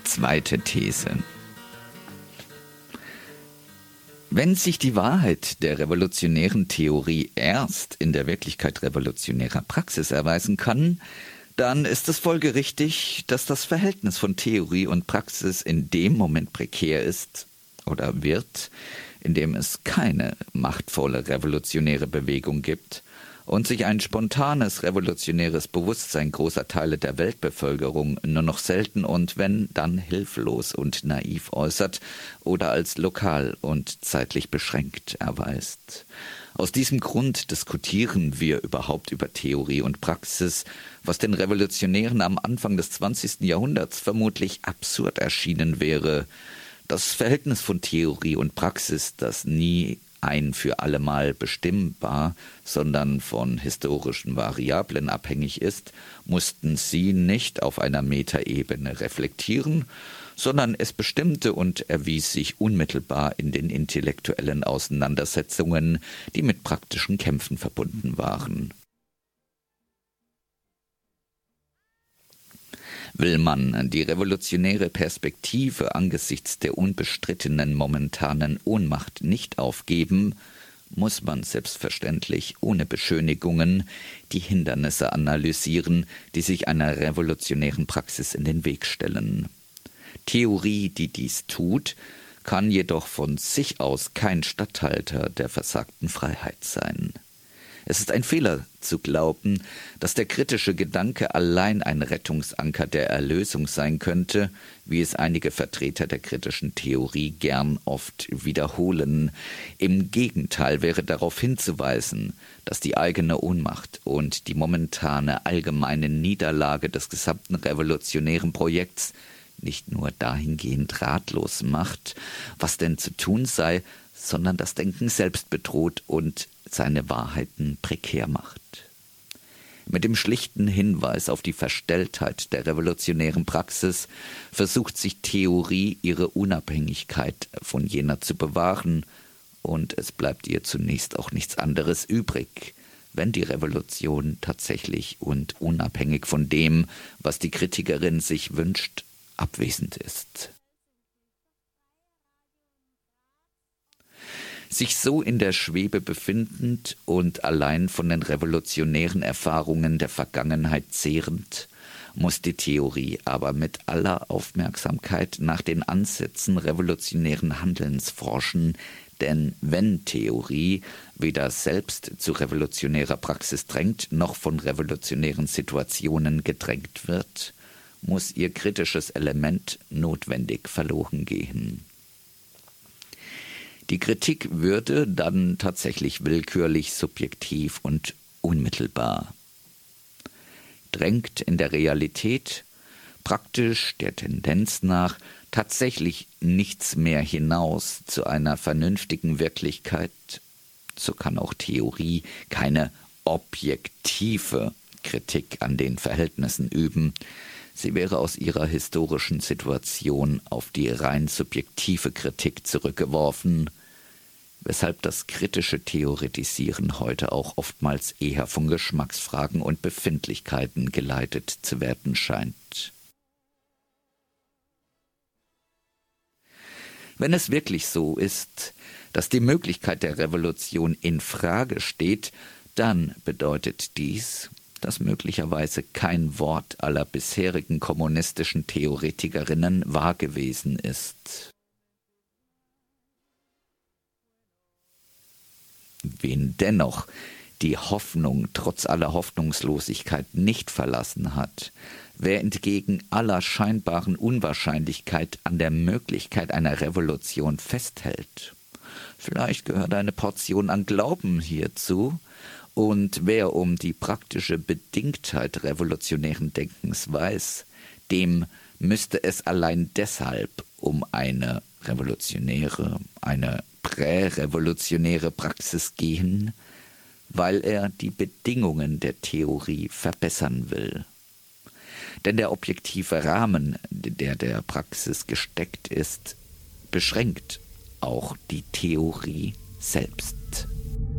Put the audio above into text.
Zweite These. Wenn sich die Wahrheit der revolutionären Theorie erst in der Wirklichkeit revolutionärer Praxis erweisen kann, dann ist es folgerichtig, dass das Verhältnis von Theorie und Praxis in dem Moment prekär ist oder wird, in dem es keine machtvolle revolutionäre Bewegung gibt und sich ein spontanes revolutionäres Bewusstsein großer Teile der Weltbevölkerung nur noch selten und wenn, dann hilflos und naiv äußert oder als lokal und zeitlich beschränkt erweist. Aus diesem Grund diskutieren wir überhaupt über Theorie und Praxis, was den Revolutionären am Anfang des 20. Jahrhunderts vermutlich absurd erschienen wäre. Das Verhältnis von Theorie und Praxis, das nie ein für allemal bestimmbar, sondern von historischen Variablen abhängig ist, mussten sie nicht auf einer Metaebene reflektieren, sondern es bestimmte und erwies sich unmittelbar in den intellektuellen Auseinandersetzungen, die mit praktischen Kämpfen verbunden waren. Will man die revolutionäre Perspektive angesichts der unbestrittenen momentanen Ohnmacht nicht aufgeben, muss man selbstverständlich ohne Beschönigungen die Hindernisse analysieren, die sich einer revolutionären Praxis in den Weg stellen. Theorie, die dies tut, kann jedoch von sich aus kein Statthalter der versagten Freiheit sein. Es ist ein Fehler zu glauben, dass der kritische Gedanke allein ein Rettungsanker der Erlösung sein könnte, wie es einige Vertreter der kritischen Theorie gern oft wiederholen. Im Gegenteil wäre darauf hinzuweisen, dass die eigene Ohnmacht und die momentane allgemeine Niederlage des gesamten revolutionären Projekts nicht nur dahingehend ratlos macht, was denn zu tun sei, sondern das Denken selbst bedroht und seine Wahrheiten prekär macht. Mit dem schlichten Hinweis auf die Verstelltheit der revolutionären Praxis versucht sich Theorie, ihre Unabhängigkeit von jener zu bewahren, und es bleibt ihr zunächst auch nichts anderes übrig, wenn die Revolution tatsächlich und unabhängig von dem, was die Kritikerin sich wünscht, abwesend ist. Sich so in der Schwebe befindend und allein von den revolutionären Erfahrungen der Vergangenheit zehrend, muss die Theorie aber mit aller Aufmerksamkeit nach den Ansätzen revolutionären Handelns forschen, denn wenn Theorie weder selbst zu revolutionärer Praxis drängt, noch von revolutionären Situationen gedrängt wird, muss ihr kritisches Element notwendig verloren gehen. Die Kritik würde dann tatsächlich willkürlich, subjektiv und unmittelbar. Drängt in der Realität, praktisch der Tendenz nach, tatsächlich nichts mehr hinaus zu einer vernünftigen Wirklichkeit, so kann auch Theorie keine objektive Kritik an den Verhältnissen üben. Sie wäre aus ihrer historischen Situation auf die rein subjektive Kritik zurückgeworfen, weshalb das kritische Theoretisieren heute auch oftmals eher von Geschmacksfragen und Befindlichkeiten geleitet zu werden scheint. Wenn es wirklich so ist, dass die Möglichkeit der Revolution in Frage steht, dann bedeutet dies, dass möglicherweise kein Wort aller bisherigen kommunistischen Theoretikerinnen wahr gewesen ist. Wen dennoch die Hoffnung trotz aller Hoffnungslosigkeit nicht verlassen hat, wer entgegen aller scheinbaren Unwahrscheinlichkeit an der Möglichkeit einer Revolution festhält, vielleicht gehört eine Portion an Glauben hierzu, und wer um die praktische Bedingtheit revolutionären Denkens weiß, dem müsste es allein deshalb um eine revolutionäre, eine prärevolutionäre Praxis gehen, weil er die Bedingungen der Theorie verbessern will. Denn der objektive Rahmen, der Praxis gesteckt ist, beschränkt auch die Theorie selbst.